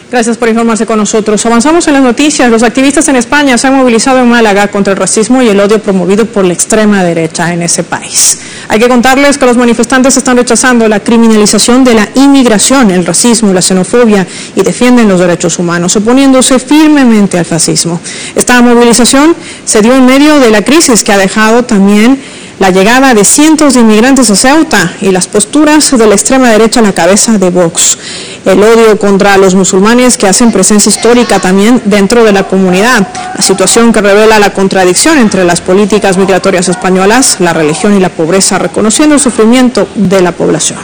Gracias por informarse con nosotros. Avanzamos en las noticias. Los activistas en España se han movilizado en Málaga contra el racismo y el odio promovido por la extrema derecha en ese país. Hay que contarles que los manifestantes están rechazando la criminalización de la inmigración, el racismo y la xenofobia y defienden los derechos humanos, oponiéndose firmemente al fascismo. Esta movilización se dio en medio de la crisis que ha dejado también la llegada de cientos de inmigrantes a Ceuta y las posturas de la extrema derecha a la cabeza de Vox. El odio contra los musulmanes que hacen presencia histórica también dentro de la comunidad. La situación que revela la contradicción entre las políticas migratorias españolas, la religión y la pobreza, reconociendo el sufrimiento de la población.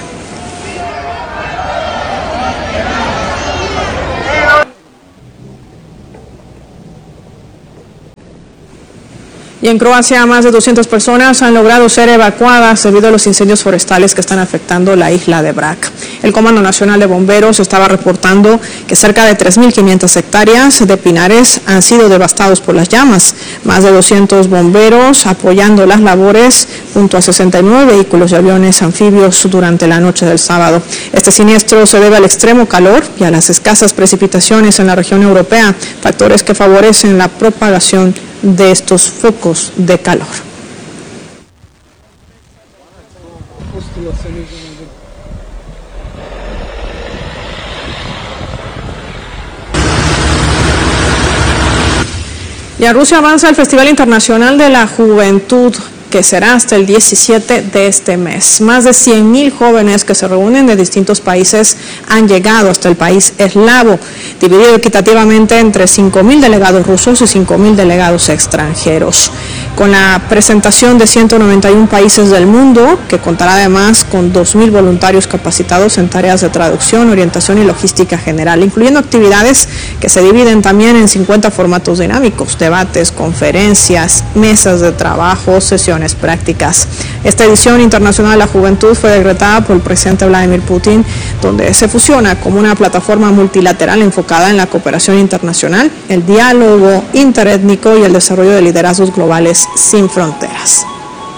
Y en Croacia, más de 200 personas han logrado ser evacuadas debido a los incendios forestales que están afectando la isla de Brač. El Comando Nacional de Bomberos estaba reportando que cerca de 3.500 hectáreas de pinares han sido devastados por las llamas. Más de 200 bomberos apoyando las labores junto a 69 vehículos y aviones anfibios durante la noche del sábado. Este siniestro se debe al extremo calor y a las escasas precipitaciones en la región europea, factores que favorecen la propagación de estos focos de calor. Y en Rusia avanza el Festival Internacional de la Juventud, que será hasta el 17 de este mes. Más de 100.000 jóvenes que se reúnen de distintos países han llegado hasta el país eslavo, dividido equitativamente entre 5.000 delegados rusos y 5.000 delegados extranjeros. Con la presentación de 191 países del mundo, que contará además con 2.000 voluntarios capacitados en tareas de traducción, orientación y logística general, incluyendo actividades que se dividen también en 50 formatos dinámicos, debates, conferencias, mesas de trabajo, sesiones prácticas. Esta edición internacional de la juventud fue decretada por el presidente Vladimir Putin, donde se fusiona como una plataforma multilateral enfocada en la cooperación internacional, el diálogo interétnico y el desarrollo de liderazgos globales sin fronteras.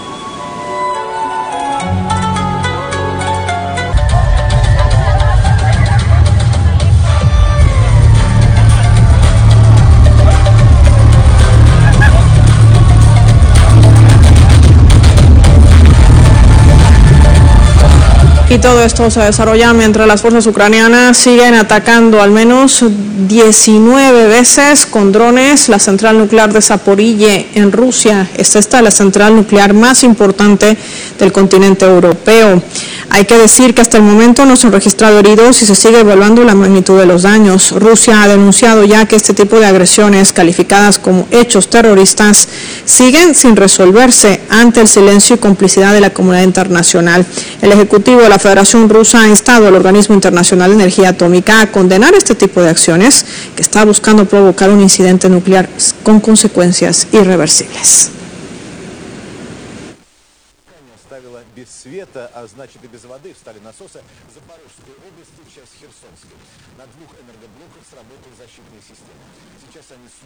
Y todo esto se desarrolla mientras las fuerzas ucranianas siguen atacando al menos 19 veces con drones la central nuclear de Zaporizhzhia en Rusia. Esta es la central nuclear más importante del continente europeo. Hay que decir que hasta el momento no se han registrado heridos y se sigue evaluando la magnitud de los daños. Rusia ha denunciado ya que este tipo de agresiones, calificadas como hechos terroristas, siguen sin resolverse ante el silencio y complicidad de la comunidad internacional. El Ejecutivo de la Federación Rusa ha instado al Organismo Internacional de Energía Atómica a condenar este tipo de acciones que está buscando provocar un incidente nuclear con consecuencias irreversibles. Оставила без света, а значит и без воды, встали насосы в Запорожской области, часть Херсонской. На 2 энергоблоках сработали защитные системы. Сейчас они